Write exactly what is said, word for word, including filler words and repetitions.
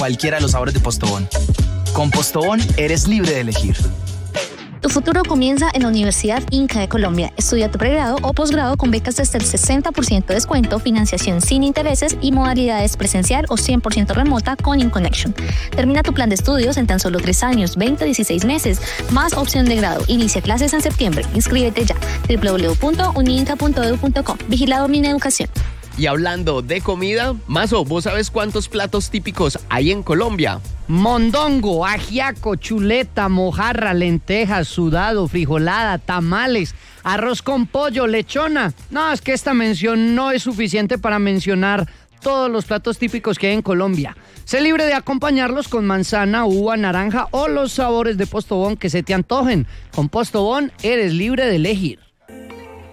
cualquiera de los sabores de Postobón. Con Postobón eres libre de elegir. Tu futuro comienza en la Universidad Inca de Colombia. Estudia tu pregrado o posgrado con becas desde el sesenta por ciento de descuento, financiación sin intereses y modalidades presencial o cien por ciento remota con InConnection. Termina tu plan de estudios en tan solo tres años, veinte a dieciséis meses, más opción de grado. Inicia clases en septiembre. Inscríbete ya. doble u doble u doble u punto uninca punto e d u punto com. Vigilado Mineducación. Y hablando de comida, Mazo, ¿vos sabes cuántos platos típicos hay en Colombia? Mondongo, ajiaco, chuleta, mojarra, lentejas, sudado, frijolada, tamales, arroz con pollo, lechona. No, es que esta mención no es suficiente para mencionar todos los platos típicos que hay en Colombia. Sé libre de acompañarlos con manzana, uva, naranja o los sabores de Postobón que se te antojen. Con Postobón eres libre de elegir.